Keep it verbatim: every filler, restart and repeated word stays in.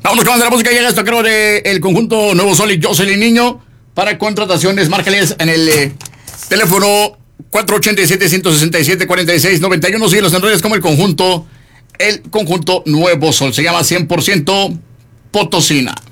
Vamos con la música. Llega esto, creo, de el conjunto Nuevo Sol y Jocelyn Niño. Para contrataciones, márcales en el eh, teléfono cuatro ocho siete, uno seis siete, cuatro seis nueve uno. Síguelos en redes como el conjunto, el conjunto Nuevo Sol. Se llama cien por ciento Potosina.